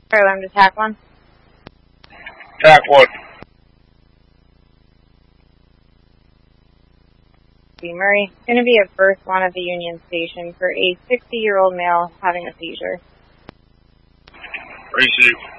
I'm to TAC 1. TAC 1. Murray, going to be at first one at the Union Station for a 60-year-old male having a seizure. Receive.